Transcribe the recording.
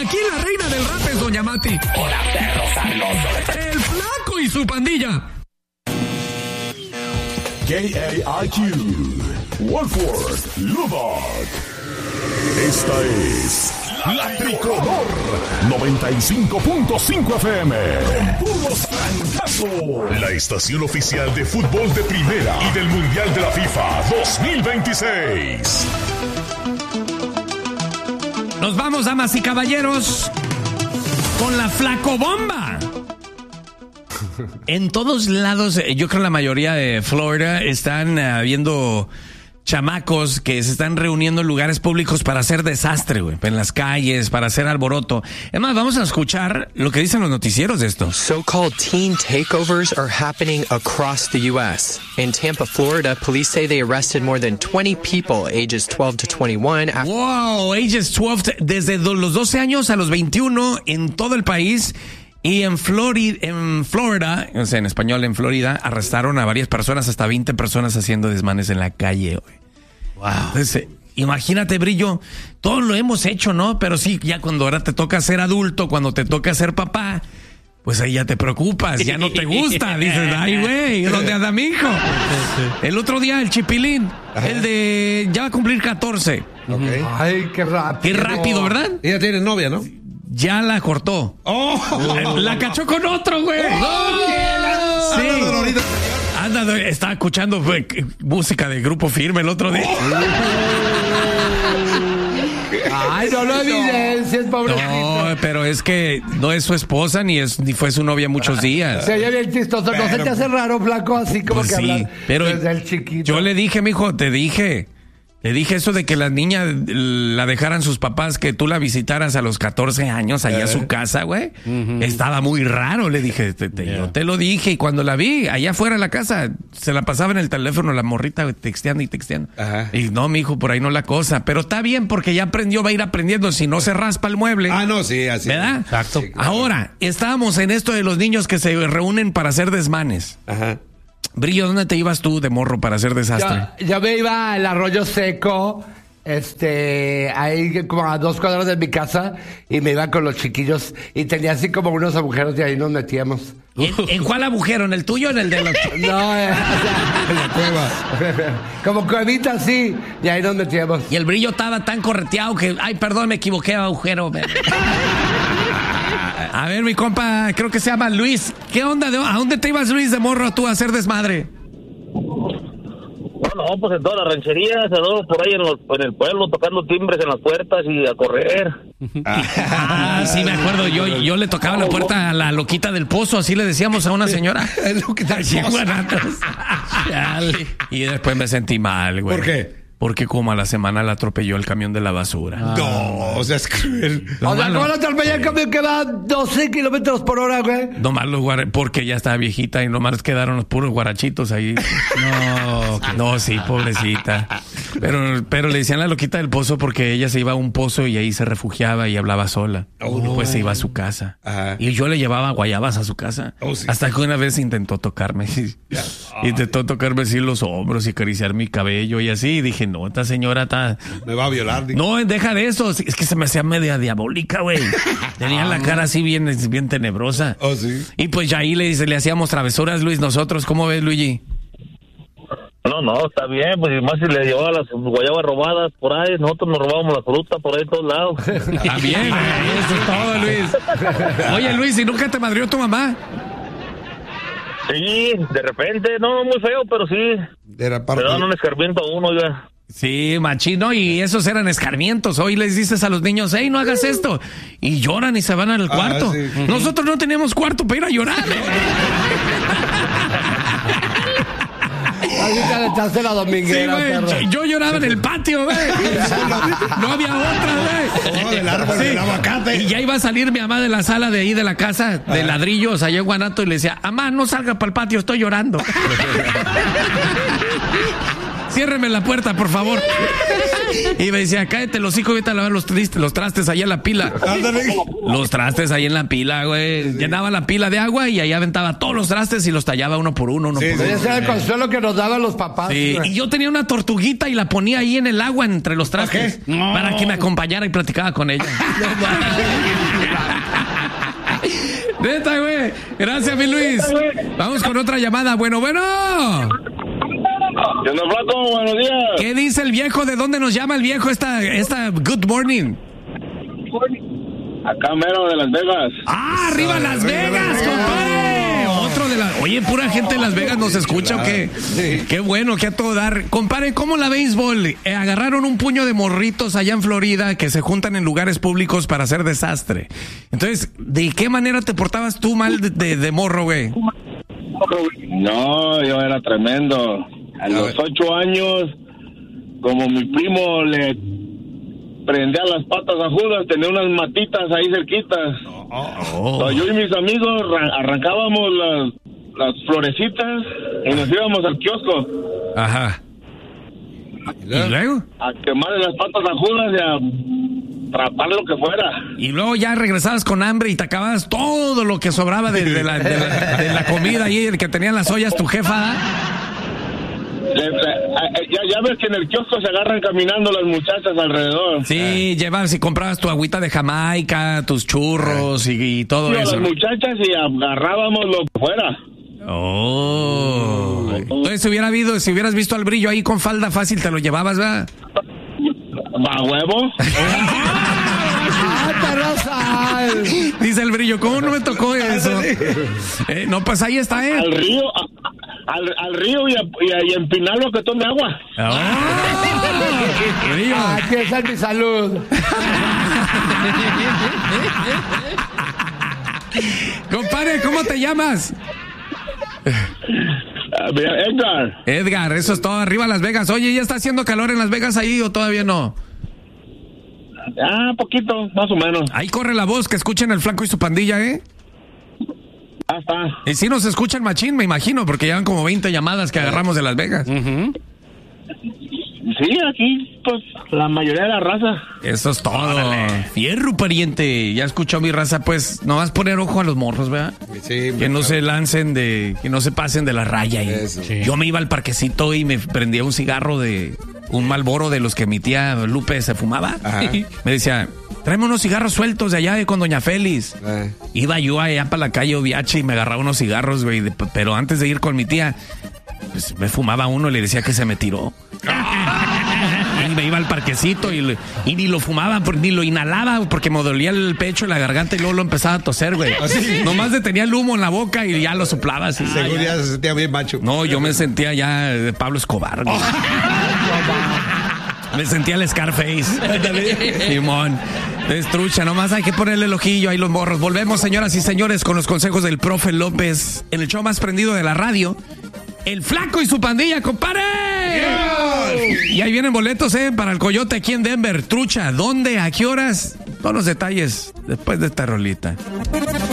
Aquí la reina del rap es Doña Mati. Hola, perros sabrosos. El Flaco y su pandilla. KAIQ, Wolford, Lubbock. Esta es La Tricolor 95.5 FM. Con puros francazos. La estación oficial de fútbol de primera y del Mundial de la FIFA 2026. Nos vamos, damas y caballeros, con la Flacobomba. En todos lados, yo creo la mayoría de Florida están viendo chamacos que se están reuniendo en lugares públicos para hacer desastre, güey, en las calles, para hacer alboroto. Es más, vamos a escuchar lo que dicen los noticieros de esto. So-called teen takeovers are happening across the U.S. In Tampa, Florida, police say they arrested more than 20 people ages 12 to 21. Wow, ages 12, desde los 12 años a los 21 en todo el país. Y en Florida, o sea, en español, en Florida, arrestaron a varias personas, hasta 20 personas haciendo desmanes en la calle, güey. Wow. Entonces, imagínate, Brillo, todos lo hemos hecho, ¿no? Pero sí, ya cuando ahora te toca ser adulto, cuando te toca ser papá, pues ahí ya te preocupas, ya no te gusta. Dices, ay, güey, ¿dónde anda mi hijo? El otro día, el Chipilín, el de, ya va a cumplir 14. Okay. Ay, qué rápido. Qué rápido, ¿verdad? Ella tiene novia, ¿no? Ya la cortó. Oh, la cachó con otro, güey. Sí. Anda, estaba escuchando música de Grupo Firme el otro día. Ay, no lo evidencias, pobrecito. No, pero es que no es su esposa ni fue su novia muchos días. Se oye bien chistoso. ¿No se te hace raro, Flaco? Así como pues que sí, hablar pero desde el chiquito. Yo le dije, mijo, te dije. Le dije eso de que las niñas la dejaran sus papás, que tú la visitaras a los 14 años allá a su casa, güey. Estaba muy raro, le dije. Yo te lo dije, y cuando la vi allá afuera de la casa, se la pasaba en el teléfono la morrita texteando y texteando. Ajá. Y no, mijo, por ahí no la cosa. Pero está bien porque ya aprendió, va a ir aprendiendo. Si no se raspa el mueble. Ah, no, sí, así. ¿Verdad? Exacto. Sí, claro. Ahora, estábamos en esto de los niños que se reúnen para hacer desmanes. Ajá. Brillo, ¿dónde te ibas tú de morro para hacer desastre? Yo me iba al Arroyo Seco, ahí como a 2 cuadras de mi casa, y me iba con los chiquillos, y tenía así como unos agujeros, y ahí nos metíamos. ¿En cuál agujero? ¿En el tuyo o en el de los...? No, en la cueva. Como cuevita, sí, y ahí nos metíamos. Y el Brillo estaba tan correteado que... Ay, perdón, me equivoqué, agujero. A ver, mi compa, creo que se llama Luis. ¿Qué onda? ¿A dónde te ibas, Luis, de morro tú a hacer desmadre? No, pues en todas las rancherías, por ahí en el pueblo, tocando timbres en las puertas y a correr. Sí, me acuerdo. Yo le tocaba la puerta a la loquita del pozo, así le decíamos a una señora. Loquita del pozo. Y después me sentí mal, güey. ¿Por qué? Porque como a la semana la atropelló el camión de la basura. No, o sea, es cruel. O sea, ¿cómo la atropelló el camión que va a 12 kilómetros por hora, güey? Nomás porque ya estaba viejita y nomás quedaron los puros guarachitos ahí. No, sí, pobrecita. Pero le decían la loquita del pozo porque ella se iba a un pozo y ahí se refugiaba y hablaba sola. Pues se iba a su casa. Ajá. Y yo le llevaba guayabas a su casa. Sí. Hasta que una vez intentó tocarme. Intentó tocarme así los hombros y acariciar mi cabello y así. Y dije, no, esta señora está... Me va a violar. No, deja de eso. Es que se me hacía media diabólica, güey. Tenía la cara así bien tenebrosa. Oh, sí. Y pues ya ahí le hacíamos travesuras, Luis, nosotros. ¿Cómo ves, Luigi? No, está bien, pues y más si le llevaba las guayabas robadas por ahí, nosotros nos robábamos la fruta por ahí de todos lados. Está bien, eso es todo, Luis. Oye, Luis, ¿y nunca te madrió tu mamá? Sí, de repente, no muy feo, pero sí. Era parte... Le dan un escarmiento a uno, ya. Sí, machino, y esos eran escarmientos. Hoy les dices a los niños, hey, no hagas esto. Y lloran y se van al cuarto. Sí. Nosotros no teníamos cuarto para ir a llorar. Ahí te echaste la dominguera, sí, yo lloraba en el patio, güey. No había otra, güey. Del árbol del aguacate. Y ya iba a salir mi mamá de la sala de ahí de la casa, de ladrillos, allá en Guanato, y le decía, mamá, no salga para el patio, estoy llorando. ciérreme la puerta, por favor. Y me decía, cállate los hijos, vete a lavar los trastes ahí en la pila. Los trastes ahí en la pila, güey. Llenaba la pila de agua y ahí aventaba todos los trastes y los tallaba uno por uno, Ese era el consuelo que nos daban los papás. Sí, y yo tenía una tortuguita y la ponía ahí en el agua entre los trastes para que me acompañara y platicaba con ella. Neta, güey. Gracias, mi Luis. Vamos con otra llamada. Bueno. Yo no, flaco, buenos días. ¿Qué dice el viejo? ¿De dónde nos llama el viejo esta good morning? Acá mero de Las Vegas. ¡Ah, arriba Las Vegas, compadre! Otro de las... Oye, pura gente de Las Vegas nos escucha, ¿o qué? Sí. Qué bueno, que a todo dar. Compadre, ¿cómo la béisbol? Agarraron un puño de morritos allá en Florida que se juntan en lugares públicos para hacer desastre. Entonces, ¿de qué manera te portabas tú mal de morro, güey? No, yo era tremendo. A los 8 años, como mi primo le prendía las patas a Judas, tenía unas matitas ahí cerquitas. Yo y mis amigos arrancábamos las florecitas y nos íbamos al kiosco. Ajá. ¿Y luego? A quemarle las patas a Judas y a atrapar lo que fuera. Y luego ya regresabas con hambre y te acababas todo lo que sobraba de la comida ahí, el que tenía las ollas tu jefa. Ya ves que en el kiosco se agarran caminando las muchachas alrededor. Sí, llevabas y comprabas tu agüita de Jamaica, tus churros y todo eso. Las muchachas y agarrábamos lo que fuera. Entonces si hubieras visto al Brillo ahí con falda fácil, te lo llevabas, ¿verdad? ¿Va huevo? Dice el Brillo, ¿cómo no me tocó eso? No, pues ahí está, al río y empinar lo que tome agua. Aquí está mi salud. Compadre, ¿cómo te llamas? Edgar, eso es todo. Arriba Las Vegas. Oye, ¿ya está haciendo calor en Las Vegas ahí o todavía no? Poquito, más o menos. Ahí corre la voz, que escuchen el Flaco y su pandilla, ¿eh? Está. Y sí nos escuchan machín, me imagino, porque llevan como 20 llamadas que agarramos de Las Vegas. Sí, aquí, pues, la mayoría de la raza. Eso es todo. Órale. Fierro, pariente. Ya escuchó mi raza, pues, no vas a poner ojo a los morros, ¿verdad? Sí. Que no se lancen que no se pasen de la raya. Sí. Yo me iba al parquecito y me prendía un cigarro un Marlboro de los que mi tía Lupe se fumaba. Ajá. Me decía, tráeme unos cigarros sueltos de allá con Doña Félix. Iba yo allá para la calle Oviache y me agarraba unos cigarros, güey. Pero antes de ir con mi tía, pues me fumaba uno y le decía que se me tiró. Y me iba al parquecito y ni lo fumaba, ni lo inhalaba porque me dolía el pecho y la garganta y luego lo empezaba a toser, güey. Nomás detenía el humo en la boca y ya lo soplaba así. Seguro ya se sentía bien macho. No, yo me sentía ya de Pablo Escobar, güey. Me sentía el Scarface. Simón. Destrucha, nomás hay que ponerle el ojillo ahí los morros. Volvemos, señoras y señores, con los consejos del profe López en el show más prendido de la radio. El Flaco y su pandilla, compadre. Yes. Y ahí vienen boletos, para el Coyote aquí en Denver. Trucha, ¿dónde? ¿A qué horas? Todos los detalles después de esta rolita.